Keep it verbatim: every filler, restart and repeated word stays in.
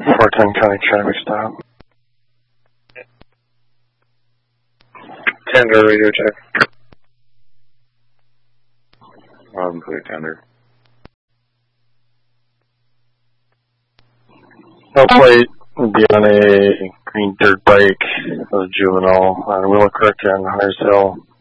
four ten County traffic stop. Tender radio check. Um, clear tender. No plate would be on a green dirt bike, a juvenile on Willow Creek and Hires Hill.